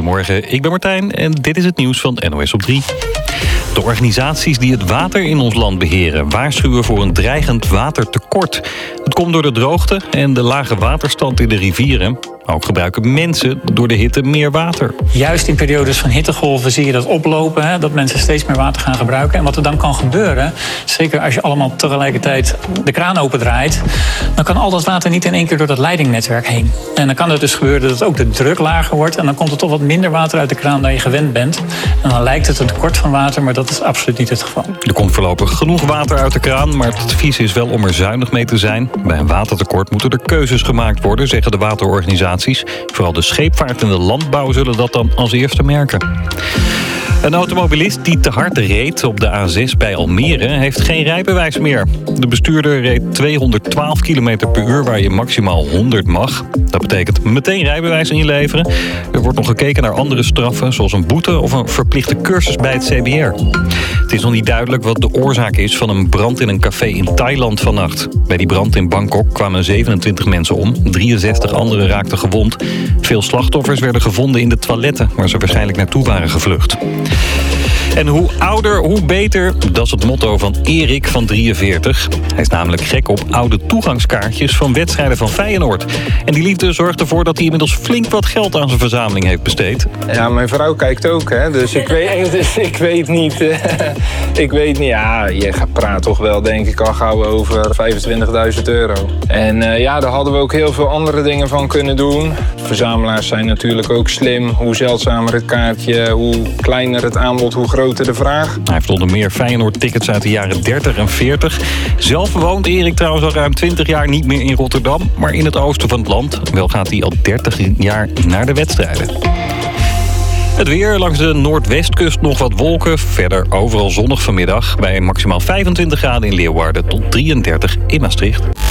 Goedemorgen, ik ben Martijn en dit is het nieuws van NOS op 3. De organisaties die het water in ons land beheren waarschuwen voor een dreigend watertekort. Het komt door de droogte en de lage waterstand in de rivieren. Ook gebruiken mensen door de hitte meer water. Juist in periodes van hittegolven zie je dat oplopen, hè, dat mensen steeds meer water gaan gebruiken. En wat er dan kan gebeuren, zeker als je allemaal tegelijkertijd de kraan opendraait, dan kan al dat water niet in één keer door dat leidingnetwerk heen. En dan kan het dus gebeuren dat ook de druk lager wordt en dan komt er toch wat minder water uit de kraan dan je gewend bent. En dan lijkt het een tekort van water, maar dat is absoluut niet het geval. Er komt voorlopig genoeg water uit de kraan, maar het advies is wel om er zuinig mee te zijn. Bij een watertekort moeten er keuzes gemaakt worden, zeggen de waterorganisaties. Vooral de scheepvaart en de landbouw zullen dat dan als eerste merken. Een automobilist die te hard reed op de A6 bij Almere heeft geen rijbewijs meer. De bestuurder reed 212 km per uur waar je maximaal 100 mag. Dat betekent meteen rijbewijs inleveren. Er wordt nog gekeken naar andere straffen, zoals een boete of een verplichte cursus bij het CBR. Het is nog niet duidelijk wat de oorzaak is van een brand in een café in Thailand vannacht. Bij die brand in Bangkok kwamen 27 mensen om. 63 anderen raakten gewond. Veel slachtoffers werden gevonden in de toiletten, waar ze waarschijnlijk naartoe waren gevlucht. En hoe ouder, hoe beter, dat is het motto van Erik van 43. Hij is namelijk gek op oude toegangskaartjes van wedstrijden van Feyenoord. En die liefde zorgt ervoor dat hij inmiddels flink wat geld aan zijn verzameling heeft besteed. Ja, mijn vrouw kijkt ook, hè, dus ik weet niet. Ja, je praat toch wel, denk ik, al gauw over €25.000. En daar hadden we ook heel veel andere dingen van kunnen doen. Verzamelaars zijn natuurlijk ook slim. Hoe zeldzamer het kaartje, hoe kleiner het aanbod, hoe groter de vraag. Hij heeft onder meer Feyenoord-tickets uit de jaren 30 en 40. Zelf woont Erik trouwens al ruim 20 jaar niet meer in Rotterdam, maar in het oosten van het land. Wel gaat hij al 30 jaar naar de wedstrijden. Het weer, langs de noordwestkust nog wat wolken. Verder overal zonnig vanmiddag bij maximaal 25 graden in Leeuwarden tot 33 in Maastricht.